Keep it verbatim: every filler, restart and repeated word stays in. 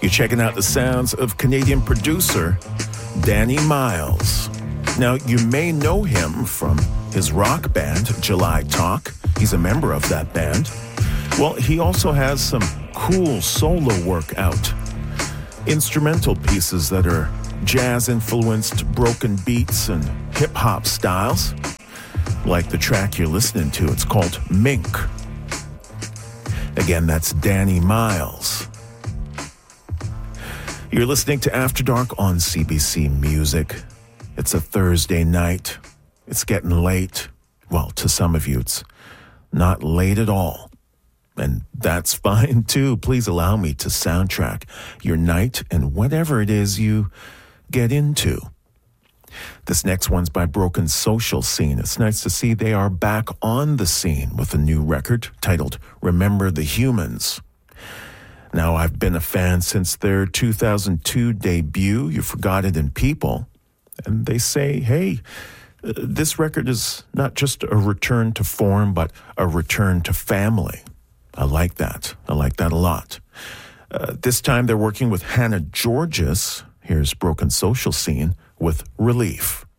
You're checking out the sounds of Canadian producer Danny Miles. Now, you may know him from his rock band, July Talk. He's a member of that band. Well, he also has some cool solo work out. Instrumental pieces that are jazz-influenced broken beats and hip-hop styles. Like the track you're listening to, it's called Mink. Again, that's Danny Miles. You're listening to After Dark on C B C Music. It's a Thursday night. It's getting late. Well, to some of you, it's not late at all. And that's fine, too. Please allow me to soundtrack your night and whatever it is you get into. This next one's by Broken Social Scene. It's nice to see they are back on the scene with a new record titled Remember the Humans. Now, I've been a fan since their two thousand two debut, You Forgot It in People. And they say, hey, uh, this record is not just a return to form, but a return to family. I like that. I like that a lot. Uh, this time they're working with Hannah Georges. Here's Broken Social Scene with Relief.